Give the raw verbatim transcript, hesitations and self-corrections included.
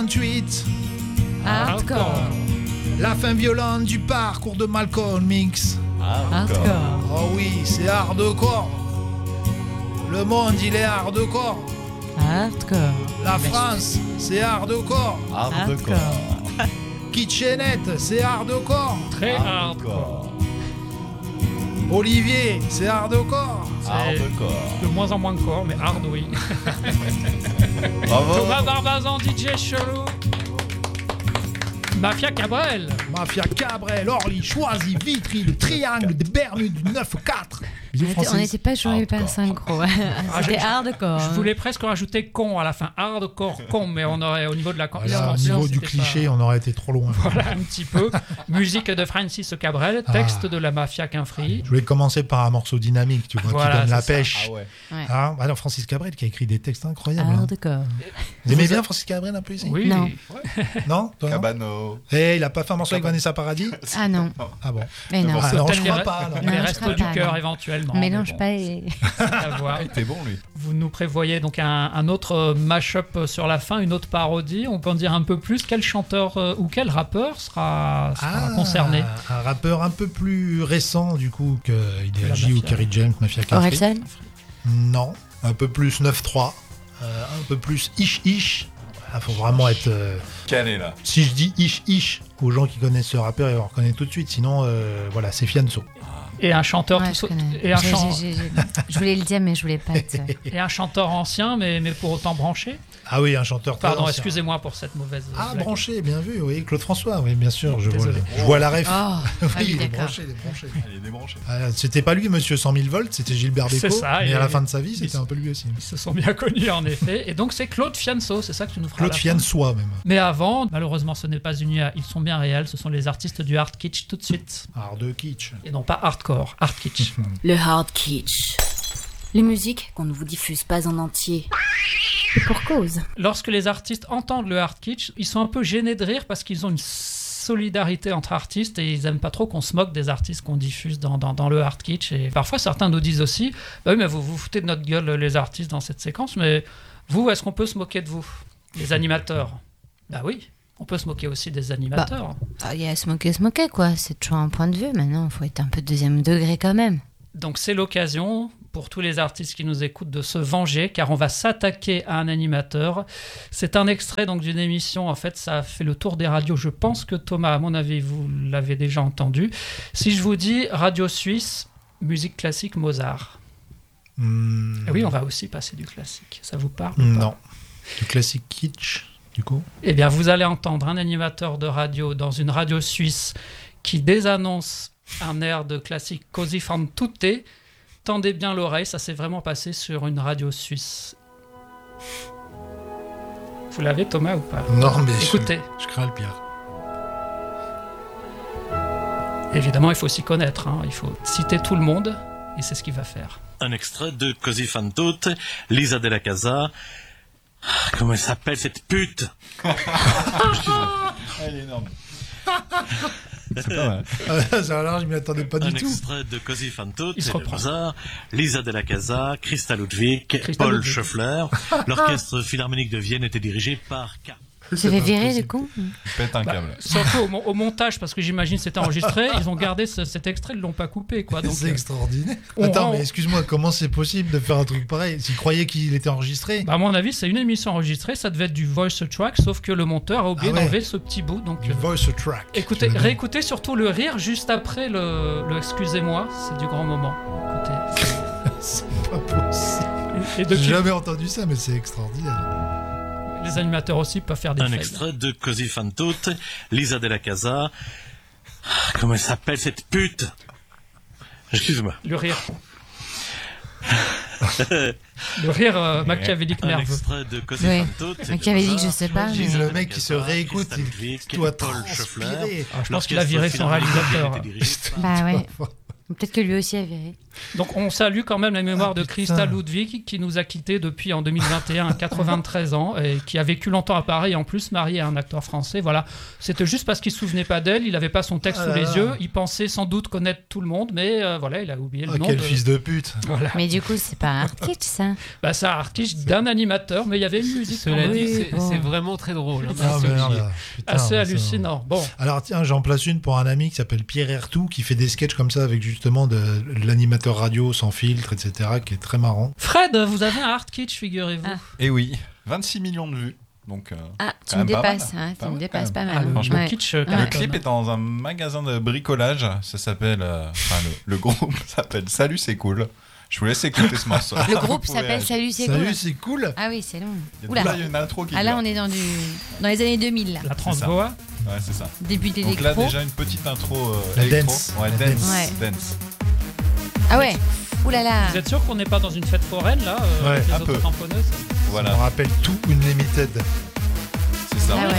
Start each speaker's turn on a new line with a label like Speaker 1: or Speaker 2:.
Speaker 1: vingt-huit.
Speaker 2: Hardcore.
Speaker 1: La fin violente du parcours de Malcolm X.
Speaker 2: Hardcore.
Speaker 1: Oh oui, c'est hardcore. Le monde, il est hardcore.
Speaker 2: Hardcore.
Speaker 1: La France, c'est hardcore.
Speaker 2: Hardcore.
Speaker 1: Kitchenette, c'est hardcore.
Speaker 3: Très hardcore.
Speaker 1: Olivier, c'est hardcore.
Speaker 3: Hardcore. De moins en moins de corps, mais hard, oui.
Speaker 4: Bravo.
Speaker 3: Thomas Barbazan, D J chelou. Mafia Cabrel.
Speaker 1: Mafia Cabrel, Orly, Choisy, Vitry, le triangle des Bermudes du neuf quatre.
Speaker 2: On n'était pas joué par synchro. C'était
Speaker 3: je-
Speaker 2: hardcore.
Speaker 3: Je voulais presque rajouter con à la fin. Hardcore, con, mais on aurait, au niveau de la
Speaker 1: Là, au
Speaker 3: compréhension,
Speaker 1: niveau du
Speaker 3: c'était
Speaker 1: cliché,
Speaker 3: pas-
Speaker 1: on aurait été trop loin.
Speaker 3: Voilà, un petit peu. Musique de Francis Cabrel, texte de la Mafia Quinfri.
Speaker 1: Je voulais commencer par un morceau dynamique, tu vois,
Speaker 3: Voilà,
Speaker 1: qui donne la
Speaker 3: c'est ça.
Speaker 1: pêche.
Speaker 4: Ah ouais.
Speaker 2: Ouais.
Speaker 1: Hein alors Francis Cabrel qui a écrit des textes incroyables. hein.
Speaker 2: Hardcore.
Speaker 1: Vous aimez
Speaker 3: Vous
Speaker 1: bien
Speaker 3: a-
Speaker 1: Francis Cabrel un peu ici
Speaker 3: Oui.
Speaker 2: Non.
Speaker 3: Ouais.
Speaker 1: Non Toi, non
Speaker 4: Cabano.
Speaker 1: Eh, il a pas fait un morceau avec Vanessa Paradis
Speaker 2: Ah non.
Speaker 1: Ah bon.
Speaker 2: Mais non.
Speaker 1: Ah, alors
Speaker 3: Peut-être
Speaker 1: je
Speaker 3: les
Speaker 1: crois
Speaker 3: re-
Speaker 1: pas. alors.
Speaker 3: Les
Speaker 2: Non, je
Speaker 3: restes
Speaker 2: crois
Speaker 3: du
Speaker 2: pas,
Speaker 3: cœur
Speaker 2: non.
Speaker 3: éventuellement.
Speaker 2: Mélange
Speaker 3: mais bon,
Speaker 2: pas les...
Speaker 3: c'est à voir.
Speaker 4: Il était bon lui.
Speaker 3: Vous nous prévoyez donc un, un autre euh, mash-up sur la fin, une autre parodie. On peut en dire un peu plus. Quel chanteur euh, ou quel rappeur sera, sera
Speaker 1: Ah,
Speaker 3: concerné?
Speaker 1: un rappeur un peu plus récent du coup que Ideal
Speaker 3: La
Speaker 1: J ou
Speaker 3: Mafia.
Speaker 1: Kerry James, Mafia Café.
Speaker 2: Orelsan.
Speaker 1: Non, un peu plus neuf trois, euh, un peu plus ish ish. Il faut vraiment être. euh,
Speaker 4: Canet là.
Speaker 1: Si je dis ish ish aux gens qui connaissent ce rappeur, ils vont reconnaître tout de suite. Sinon, euh, voilà, c'est Fianso.
Speaker 3: Et un chanteur
Speaker 2: Ouais,
Speaker 3: tout
Speaker 2: je
Speaker 3: so-
Speaker 2: connais.
Speaker 3: et un,
Speaker 2: J'ai-
Speaker 3: chan-
Speaker 2: j'ai- j'ai- Je voulais le dire, mais je voulais pas être...
Speaker 3: et un chanteur ancien, mais, mais pour autant branché.
Speaker 1: Ah oui, un chanteur. très
Speaker 3: Pardon,
Speaker 1: ancien.
Speaker 3: excusez-moi pour cette mauvaise.
Speaker 1: Ah,
Speaker 3: blague.
Speaker 1: branché, bien vu, oui, Claude François, oui, bien sûr, je vois,
Speaker 3: Désolé.
Speaker 1: le- je vois la ref.
Speaker 2: Oh, ah
Speaker 1: oui,
Speaker 2: oui,
Speaker 1: il est
Speaker 2: d'accord.
Speaker 1: branché, il est branché.
Speaker 4: Il est débranché.
Speaker 1: Ah, c'était pas lui, monsieur cent mille volts, c'était Gilbert Bécaud.
Speaker 3: C'est ça,
Speaker 1: mais
Speaker 3: et-
Speaker 1: à la fin de sa vie,
Speaker 3: ils-
Speaker 1: c'était un peu lui aussi.
Speaker 3: Ils se sont bien connus en effet. Et donc c'est Claude Fianso, c'est ça que tu nous feras. à
Speaker 1: Claude
Speaker 3: la fin.
Speaker 1: Fiansois, même.
Speaker 3: Mais avant, malheureusement, ce n'est pas une I A, ils sont bien réels. Ce sont les artistes du hard kitsch tout de suite.
Speaker 1: Art de kitsch.
Speaker 3: Et non pas hardcore, hard kitsch.
Speaker 5: Le hard kitsch. Les musiques qu'on ne vous diffuse pas en entier. Et pour cause.
Speaker 3: Lorsque les artistes entendent le hard kitsch, ils sont un peu gênés de rire parce qu'ils ont une solidarité entre artistes et ils aiment pas trop qu'on se moque des artistes qu'on diffuse dans, dans, dans le hard kitsch. Et parfois, certains nous disent aussi, bah oui, mais vous vous foutez de notre gueule, les artistes, dans cette séquence, mais vous, est-ce qu'on peut se moquer de vous, les animateurs? Bah oui, on peut se moquer aussi des animateurs.
Speaker 2: Ah, il y a se moquer, se moquer, quoi. C'est toujours un point de vue. Maintenant, il faut être un peu deuxième degré quand même.
Speaker 3: Donc c'est l'occasion pour tous les artistes qui nous écoutent de se venger, car on va s'attaquer à un animateur. C'est un extrait donc d'une émission, en fait ça a fait le tour des radios, je pense que Thomas, à mon avis, vous l'avez déjà entendu. Si je vous dis Radio Suisse, musique classique Mozart.
Speaker 1: Hmm,
Speaker 3: Et oui, on va aussi passer du classique, ça vous parle ou pas?
Speaker 1: Non. Du classique kitsch, du coup.
Speaker 3: Eh bien, vous allez entendre un animateur de radio dans une radio suisse qui désannonce un air de classique Così fan tutte. Tendez bien l'oreille, ça s'est vraiment passé sur une radio suisse. Vous l'avez, Thomas, ou pas?
Speaker 1: Non, mais
Speaker 3: Écoutez,
Speaker 1: je, je crains le pire.
Speaker 3: évidemment, il faut s'y connaître, hein. Il faut citer tout le monde, et c'est ce qu'il va faire.
Speaker 6: Un extrait de Così fan tutte, Lisa della Casa. Ah, comment elle s'appelle cette pute?
Speaker 4: Ah, il est énorme. C'est pas mal.
Speaker 1: Ah, ça alors, je m'y attendais pas
Speaker 6: Un
Speaker 1: du tout.
Speaker 6: extrait de Così fan tutte,
Speaker 3: Il se
Speaker 6: de
Speaker 3: reprend.
Speaker 6: Mozart, Lisa della Casa, Christa Ludwig,
Speaker 3: Christa
Speaker 6: Paul
Speaker 3: Ludwig.
Speaker 6: Schöffler. L'orchestre philharmonique de Vienne était dirigé par K.
Speaker 2: Vous avez viré, du coup?
Speaker 4: Il pète un
Speaker 3: Bah,
Speaker 4: câble.
Speaker 3: surtout au, mon- au montage, parce que j'imagine que c'était enregistré, ils ont gardé ce- cet extrait, ils l'ont pas coupé, quoi. Donc,
Speaker 1: C'est
Speaker 3: euh,
Speaker 1: extraordinaire.
Speaker 3: on
Speaker 1: Attends,
Speaker 3: rend-
Speaker 1: mais excuse-moi, comment c'est possible de faire un truc pareil? S'il croyait qu'il était enregistré?
Speaker 3: bah, à mon avis, c'est une émission enregistrée, ça devait être du voice track, sauf que le monteur a oublié
Speaker 1: Ah ouais.
Speaker 3: d'enlever ce petit bout. Donc,
Speaker 1: Du
Speaker 3: euh,
Speaker 1: voice track.
Speaker 3: écoutez,
Speaker 1: Tu veux dire.
Speaker 3: réécoutez surtout le rire juste après le, le excusez-moi, c'est du grand moment. Écoutez.
Speaker 1: C'est pas possible.
Speaker 3: Et, et de
Speaker 1: J'ai
Speaker 3: qui-
Speaker 1: jamais entendu ça, mais c'est extraordinaire.
Speaker 3: les animateurs aussi peuvent faire des
Speaker 6: Un
Speaker 3: fails.
Speaker 6: extrait de Così fan tutte, Lisa della Casa. Ah, comment elle s'appelle cette pute? Excuse-moi.
Speaker 3: Le rire. le rire euh, machiavélique
Speaker 6: Un
Speaker 3: nerveux.
Speaker 6: extrait de Così
Speaker 2: Oui.
Speaker 6: fan tutte. de
Speaker 2: Machiavélique,
Speaker 6: Mozart,
Speaker 2: je sais pas,
Speaker 6: Lisa
Speaker 1: Le
Speaker 6: della
Speaker 1: mec qui se
Speaker 6: Casa,
Speaker 1: réécoute,
Speaker 6: Christa
Speaker 1: il
Speaker 6: Ludwig,
Speaker 1: doit
Speaker 6: Paul Schöffler.
Speaker 1: transpirer.
Speaker 3: Ah, je pense qu'il a viré son
Speaker 6: L'orchestre philharmonique de
Speaker 3: réalisateur.
Speaker 6: Vienne était dirigé par
Speaker 2: Bah ouais.
Speaker 1: Pas-
Speaker 2: Peut-être que lui aussi a viré.
Speaker 3: Donc on salue quand même la mémoire
Speaker 1: Ah,
Speaker 3: de
Speaker 1: putain.
Speaker 3: Christa Ludwig qui nous a quittés depuis en deux mille vingt et un à quatre-vingt-treize ans et qui a vécu longtemps à Paris, en plus marié à un acteur français. Voilà, c'était juste parce qu'il se souvenait pas d'elle, il avait pas son texte
Speaker 1: Ah
Speaker 3: sous
Speaker 1: là
Speaker 3: les
Speaker 1: là.
Speaker 3: yeux, il pensait sans doute connaître tout le monde, mais euh, voilà, il a oublié le
Speaker 1: Ah,
Speaker 3: nom.
Speaker 1: quel
Speaker 3: de...
Speaker 1: fils de pute.
Speaker 3: Voilà.
Speaker 2: Mais du coup, c'est pas un art kitsch, ça.
Speaker 3: Bah c'est un artiste d'un animateur, mais il y avait une musique
Speaker 7: Cela
Speaker 3: quand
Speaker 7: dit,
Speaker 3: même.
Speaker 7: c'est
Speaker 2: bon.
Speaker 7: c'est vraiment très drôle. hein,
Speaker 1: Ah,
Speaker 7: c'est
Speaker 1: merde.
Speaker 7: obligé.
Speaker 1: Putain,
Speaker 3: assez
Speaker 1: ça-
Speaker 3: hallucinant. Bon,
Speaker 1: Alors tiens, j'en place une pour un ami qui s'appelle Pierre Ertou, qui fait des sketchs comme ça avec justement de, de l'animateur radio sans filtre, et cetera, qui est très marrant.
Speaker 3: Fred, vous avez un art kitsch, figurez-vous.
Speaker 2: Ah.
Speaker 4: Et oui, vingt-six millions de vues. Donc, euh,
Speaker 2: Ah, tu
Speaker 4: Quand
Speaker 2: me
Speaker 4: même pas
Speaker 2: dépasses.
Speaker 4: mal.
Speaker 2: hein,
Speaker 4: Pas
Speaker 2: tu me
Speaker 4: mal,
Speaker 2: dépasses
Speaker 4: quand
Speaker 2: pas
Speaker 3: Ah,
Speaker 2: mal.
Speaker 3: le,
Speaker 2: Ouais.
Speaker 3: le kitsch. euh,
Speaker 2: Ouais.
Speaker 4: le
Speaker 3: cartonne.
Speaker 4: clip est dans un magasin de bricolage. Ça s'appelle. euh, Enfin, le, le groupe s'appelle Salut, c'est cool. Je vous laisse écouter ce morceau.
Speaker 2: Le
Speaker 4: Vous
Speaker 2: groupe
Speaker 4: pouvez
Speaker 2: s'appelle
Speaker 4: réagir.
Speaker 2: Salut, c'est
Speaker 1: Salut,
Speaker 2: cool.
Speaker 1: c'est cool.
Speaker 2: Ah oui, c'est long.
Speaker 4: Il y a-
Speaker 2: Oula.
Speaker 4: Là, il y a une intro qui
Speaker 2: Ah là,
Speaker 4: dure.
Speaker 2: on est dans, du... dans les années deux mille. Là.
Speaker 3: La transvoix.
Speaker 4: Ouais, c'est ça.
Speaker 2: Début
Speaker 4: Donc là,
Speaker 2: d'électro.
Speaker 4: déjà, une petite intro euh,
Speaker 1: La
Speaker 4: électro.
Speaker 1: dance.
Speaker 4: Ouais,
Speaker 1: La
Speaker 4: dance.
Speaker 2: dance.
Speaker 4: Dance.
Speaker 2: Ah ouais. Ouh là là.
Speaker 3: Vous êtes sûr qu'on n'est pas dans une fête foraine là, euh,
Speaker 1: Ouais,
Speaker 3: avec les
Speaker 4: un peu.
Speaker 3: autotamponneuses
Speaker 1: Ça
Speaker 4: Voilà,
Speaker 1: me rappelle tout Unlimited.
Speaker 4: c'est ça.
Speaker 2: Ah ouais.